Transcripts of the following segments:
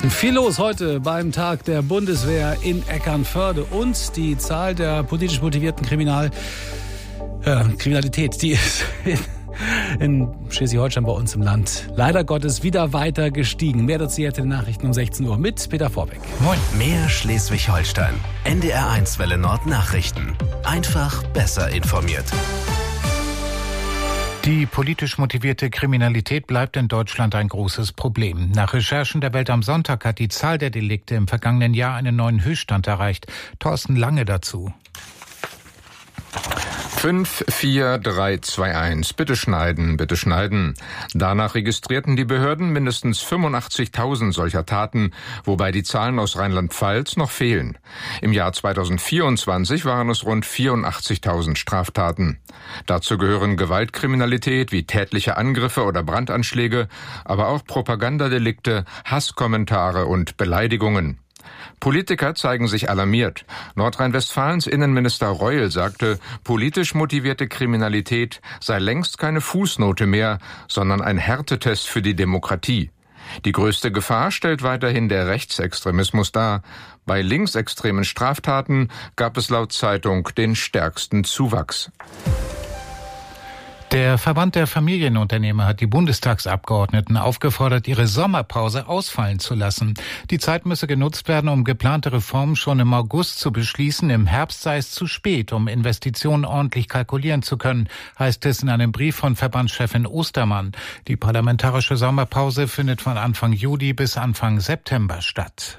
Viel los heute beim Tag der Bundeswehr in Eckernförde und die Zahl der politisch motivierten Kriminalität, die ist in Schleswig-Holstein bei uns im Land leider Gottes wieder weiter gestiegen. Mehr dazu jetzt in den Nachrichten um 16 Uhr mit Peter Vorbeck. Moin. Mehr Schleswig-Holstein. NDR1 Welle Nord Nachrichten. Einfach besser informiert. Die politisch motivierte Kriminalität bleibt in Deutschland ein großes Problem. Nach Recherchen der Welt am Sonntag hat die Zahl der Delikte im vergangenen Jahr einen neuen Höchststand erreicht. Thorsten Lange dazu. 5, 4, 3, 2, 1. Bitte schneiden, bitte schneiden. Danach registrierten die Behörden mindestens 85.000 solcher Taten, wobei die Zahlen aus Rheinland-Pfalz noch fehlen. Im Jahr 2024 waren es rund 84.000 Straftaten. Dazu gehören Gewaltkriminalität wie tätliche Angriffe oder Brandanschläge, aber auch Propagandadelikte, Hasskommentare und Beleidigungen. Politiker zeigen sich alarmiert. Nordrhein-Westfalens Innenminister Reul sagte, politisch motivierte Kriminalität sei längst keine Fußnote mehr, sondern ein Härtetest für die Demokratie. Die größte Gefahr stellt weiterhin der Rechtsextremismus dar. Bei linksextremen Straftaten gab es laut Zeitung den stärksten Zuwachs. Der Verband der Familienunternehmer hat die Bundestagsabgeordneten aufgefordert, ihre Sommerpause ausfallen zu lassen. Die Zeit müsse genutzt werden, um geplante Reformen schon im August zu beschließen. Im Herbst sei es zu spät, um Investitionen ordentlich kalkulieren zu können, heißt es in einem Brief von Verbandschefin Ostermann. Die parlamentarische Sommerpause findet von Anfang Juli bis Anfang September statt.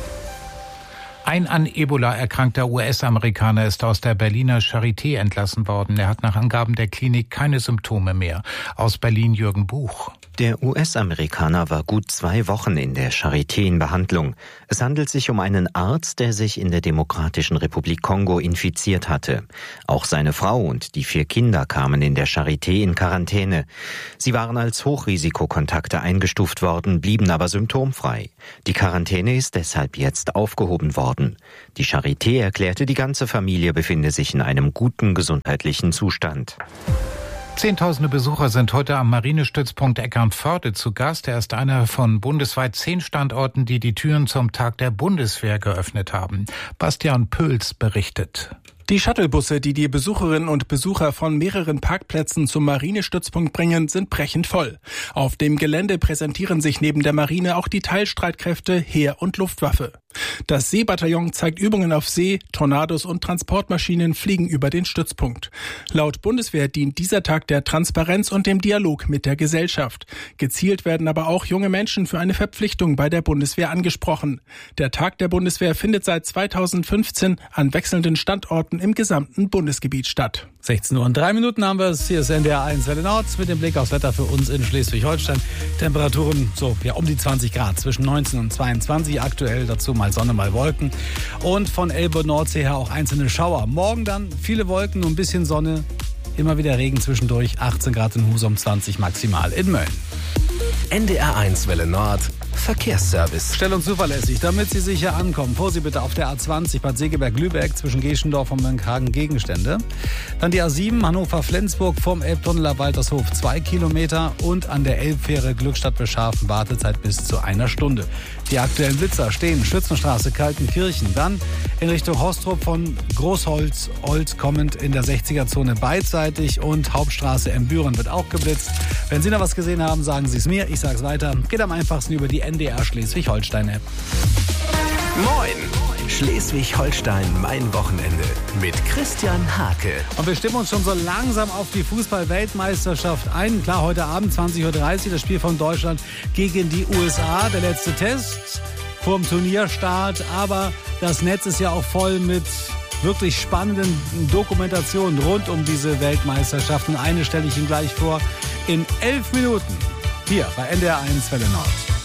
Ein an Ebola erkrankter US-Amerikaner ist aus der Berliner Charité entlassen worden. Er hat nach Angaben der Klinik keine Symptome mehr. Aus Berlin Jürgen Buch. Der US-Amerikaner war gut 2 Wochen in der Charité in Behandlung. Es handelt sich um einen Arzt, der sich in der Demokratischen Republik Kongo infiziert hatte. Auch seine Frau und die 4 Kinder kamen in der Charité in Quarantäne. Sie waren als Hochrisikokontakte eingestuft worden, blieben aber symptomfrei. Die Quarantäne ist deshalb jetzt aufgehoben worden. Die Charité erklärte, die ganze Familie befinde sich in einem guten gesundheitlichen Zustand. Zehntausende Besucher sind heute am Marinestützpunkt Eckernförde zu Gast. Er ist einer von bundesweit 10 Standorten, die die Türen zum Tag der Bundeswehr geöffnet haben. Bastian Pöls berichtet. Die Shuttlebusse, die die Besucherinnen und Besucher von mehreren Parkplätzen zum Marinestützpunkt bringen, sind brechend voll. Auf dem Gelände präsentieren sich neben der Marine auch die Teilstreitkräfte Heer und Luftwaffe. Das Seebataillon zeigt Übungen auf See, Tornados und Transportmaschinen fliegen über den Stützpunkt. Laut Bundeswehr dient dieser Tag der Transparenz und dem Dialog mit der Gesellschaft. Gezielt werden aber auch junge Menschen für eine Verpflichtung bei der Bundeswehr angesprochen. Der Tag der Bundeswehr findet seit 2015 an wechselnden Standorten im gesamten Bundesgebiet statt. 16:03 Uhr haben wir es. Hier ist NDR1 Welle Nord mit dem Blick aufs Wetter für uns in Schleswig-Holstein. Temperaturen um die 20 Grad, zwischen 19 und 22 aktuell. Dazu mal Sonne, mal Wolken. Und von Elbe und Nordsee her auch einzelne Schauer. Morgen dann viele Wolken und ein bisschen Sonne. Immer wieder Regen zwischendurch. 18 Grad in Husum, 20 maximal in Mölln. NDR1 Welle Nord Verkehrsservice. Schnell und zuverlässig, damit Sie sicher ankommen. Vorsicht bitte auf der A20 Bad Segeberg-Lübeck zwischen Geschendorf und Mönckehagen Gegenstände. Dann die A7 Hannover-Flensburg vom Elbtunnel Waltershof 2 Kilometer und an der Elbfähre Glückstadt-Bescharfen Wartezeit bis zu 1 Stunde. Die aktuellen Blitzer stehen Schützenstraße Kaltenkirchen. Dann in Richtung Hostrup von Großholz-Old kommend in der 60er-Zone beidseitig und Hauptstraße Büren wird auch geblitzt. Wenn Sie noch was gesehen haben, sagen Sie es mir. Ich sage es weiter. Geht am einfachsten über die NDR Schleswig-Holstein-App. Moin! Schleswig-Holstein, mein Wochenende mit Christian Hake. Und wir stimmen uns schon so langsam auf die Fußball-Weltmeisterschaft ein. Klar, heute Abend 20:30 Uhr das Spiel von Deutschland gegen die USA. Der letzte Test vorm Turnierstart. Aber das Netz ist ja auch voll mit wirklich spannenden Dokumentationen rund um diese Weltmeisterschaft. Und eine stelle ich Ihnen gleich vor in 11 Minuten hier bei NDR1 Welle Nord.